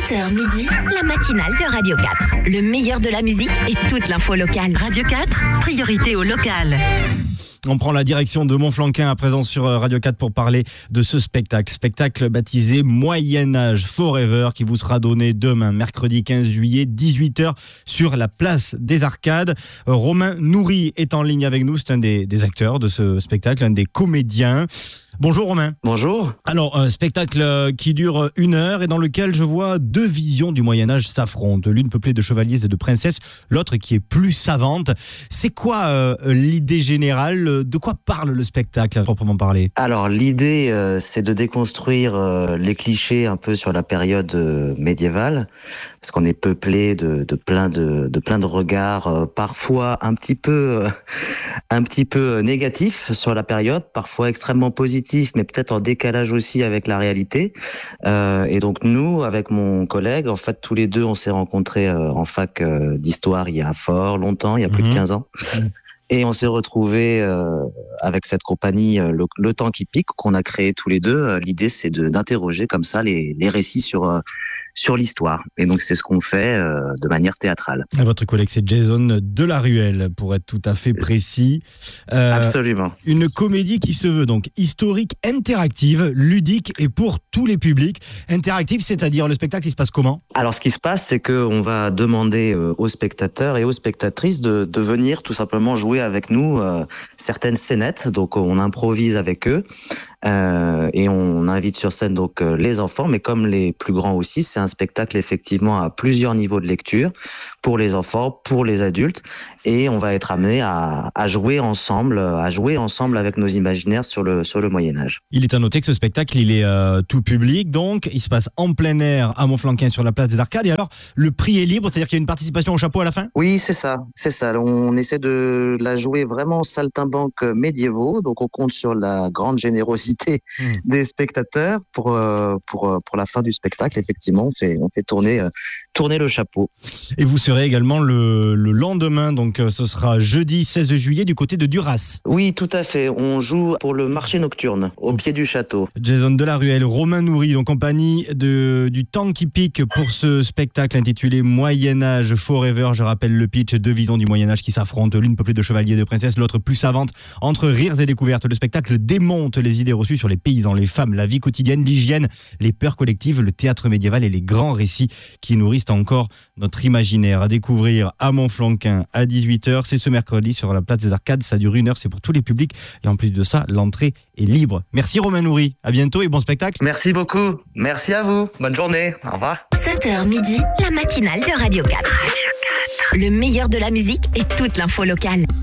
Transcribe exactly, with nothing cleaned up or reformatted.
sept heures midi, la matinale de Radio quatre. Le meilleur de la musique et toute l'info locale. Radio quatre, priorité au local. On prend la direction de Montflanquin à présent sur Radio quatre pour parler de ce spectacle. Spectacle baptisé Moyen-Âge Forever qui vous sera donné demain, mercredi quinze juillet, dix-huit heures sur la place des Arcades. Romain Nourry est en ligne avec nous, c'est un des, des acteurs de ce spectacle, un des comédiens. Bonjour Romain. Bonjour. Alors, un spectacle qui dure une heure et dans lequel je vois deux visions du Moyen-Âge s'affrontent. L'une peuplée de chevaliers et de princesses, l'autre qui est plus savante. C'est quoi euh, l'idée générale ? De quoi parle le spectacle à proprement parler ? Alors, l'idée, euh, c'est de déconstruire euh, les clichés un peu sur la période euh, médiévale, parce qu'on est peuplé de, de, plein, de, de plein de regards, euh, parfois un petit peu, euh, un petit peu négatifs sur la période, parfois extrêmement positifs, mais peut-être en décalage aussi avec la réalité. Euh, et donc nous, avec mon collègue, en fait, tous les deux, on s'est rencontrés euh, en fac euh, d'histoire il y a fort longtemps, il y a plus mmh. de quinze ans. Mmh. Et on s'est retrouvés euh, avec cette compagnie, euh, le, le temps qui pique, qu'on a créé tous les deux. Euh, l'idée, c'est de, d'interroger comme ça les, les récits sur... Euh, sur l'histoire. Et donc, c'est ce qu'on fait euh, de manière théâtrale. Votre collègue, c'est Jason Delaruelle, pour être tout à fait précis. Euh, Absolument. Une comédie qui se veut donc historique, interactive, ludique et pour tous les publics. Interactive, c'est-à-dire le spectacle, il se passe comment ? Alors, ce qui se passe, c'est qu'on va demander euh, aux spectateurs et aux spectatrices de, de venir tout simplement jouer avec nous euh, certaines scénettes. Donc, on improvise avec eux euh, et on invite sur scène donc euh, les enfants, mais comme les plus grands aussi, c'est un spectacle effectivement à plusieurs niveaux de lecture pour les enfants, pour les adultes, et on va être amené à, à jouer ensemble, à jouer ensemble avec nos imaginaires sur le sur le Moyen Âge. Il est à noter que ce spectacle, il est euh, tout public, donc il se passe en plein air à Montflanquin sur la place des Arcades. Et alors, le prix est libre, c'est-à-dire qu'il y a une participation au chapeau à la fin ? Oui, c'est ça, c'est ça. On essaie de la jouer vraiment saltimbanque médiévaux, donc on compte sur la grande générosité mmh. des spectateurs pour euh, pour pour la fin du spectacle. Effectivement, on fait, on fait tourner, euh, tourner le chapeau. Et vous serez également le, le lendemain, donc euh, ce sera jeudi seize juillet du côté de Duras. Oui, tout à fait. On joue pour le marché nocturne, au pied du château. Jason Delaruelle, Romain Nourry, en compagnie de, du temps qui pique pour ce spectacle intitulé Moyen-Âge Forever. Je rappelle le pitch, deux visions du Moyen-Âge qui s'affrontent, l'une peuplée de chevaliers et de princesses, l'autre plus savante. Entre rires et découvertes, le spectacle démonte les idées reçues sur les paysans, les femmes, la vie quotidienne, l'hygiène, les peurs collectives, le théâtre médiéval et les grands récits qui nourrissent encore notre imaginaire. À découvrir à Montflanquin à dix-huit heures. C'est ce mercredi sur la place des Arcades. Ça dure une heure. C'est pour tous les publics. Et en plus de ça, l'entrée est libre. Merci Romain Nourry. À bientôt et bon spectacle. Merci beaucoup. Merci à vous. Bonne journée. Au revoir. sept heures midi, la matinale de Radio quatre. Le meilleur de la musique et toute l'info locale.